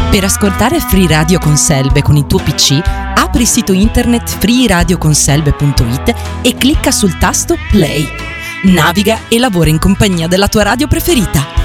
Per ascoltare Free Radio con Selbe con il tuo PC, apri il sito internet freeradioconselbe.it e clicca sul tasto Play. Naviga e lavora in compagnia della tua radio preferita.